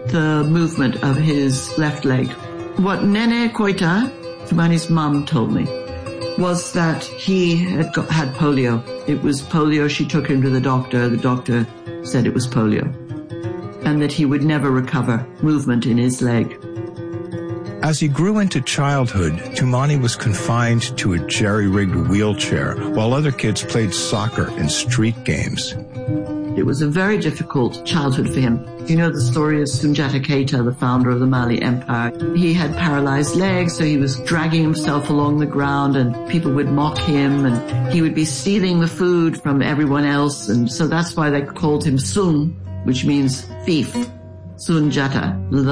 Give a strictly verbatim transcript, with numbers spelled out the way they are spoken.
the movement of his left leg. What Nene Koita, Toumani's mum, told me was that he had got, had polio. It was polio. She took him to the doctor. The doctor said it was polio, and that he would never recover movement in his leg. As he grew into childhood, Toumani was confined to a jerry-rigged wheelchair while other kids played soccer and street games. It was a very difficult childhood for him. You know the story of Soundiata Keita, the founder of the Mali Empire. He had paralyzed legs, so he was dragging himself along the ground, and people would mock him, and he would be stealing the food from everyone else, and so that's why they called him Sun, which means thief. Soundiata.